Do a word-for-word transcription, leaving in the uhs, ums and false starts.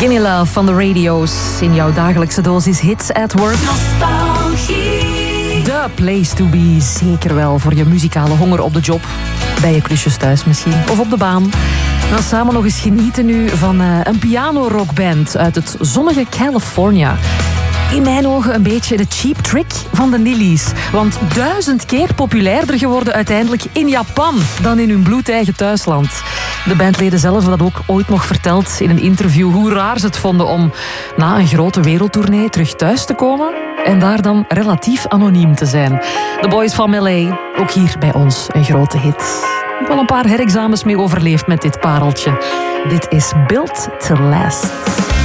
Gimme Love van de radio's in jouw dagelijkse dosis hits at work. Nostalgie. The place to be, zeker wel voor je muzikale honger op de job. Bij je klusjes thuis misschien, of op de baan. En dan samen nog eens genieten nu van uh, een pianorockband uit het zonnige California. In mijn ogen een beetje de cheap trick van de Nillies. Want duizend keer populairder geworden uiteindelijk in Japan dan in hun bloedeigen thuisland. De bandleden zelf hebben dat ook ooit nog verteld in een interview hoe raar ze het vonden om na een grote wereldtournee terug thuis te komen en daar dan relatief anoniem te zijn. The Boys from L A, ook hier bij ons een grote hit. Ik heb wel een paar herexamens mee overleefd met dit pareltje. Dit is Built to Last.